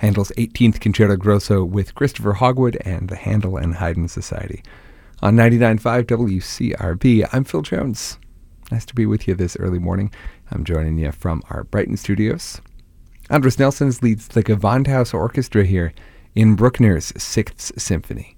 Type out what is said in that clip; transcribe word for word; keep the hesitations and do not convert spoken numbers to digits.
Handel's eighteenth Concerto Grosso with Christopher Hogwood and the Handel and Haydn Society. On ninety-nine point five W C R B, I'm Phil Jones. Nice to be with you this early morning. I'm joining you from our Brighton studios. Andros Nelsons leads the Gewandhaus Orchestra here in Bruckner's Sixth Symphony.